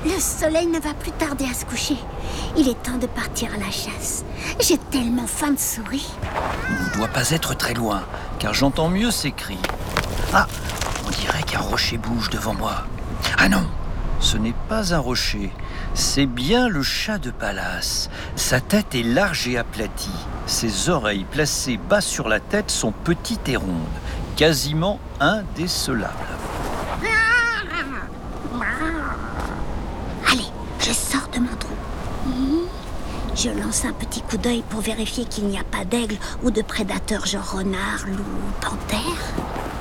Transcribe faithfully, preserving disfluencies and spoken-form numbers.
Le soleil ne va plus tarder à se coucher. Il est temps de partir à la chasse. J'ai tellement faim de souris. On ne doit pas être très loin, car j'entends mieux ces cris. Ah, on dirait qu'un rocher bouge devant moi. Ah non, ce n'est pas un rocher. C'est bien le chat de palace. Sa tête est large et aplatie. Ses oreilles placées bas sur la tête sont petites et rondes, quasiment indécelables. Allez, je sors de mon trou. Je lance un petit coup d'œil pour vérifier qu'il n'y a pas d'aigle ou de prédateurs genre renard, loup, panthère.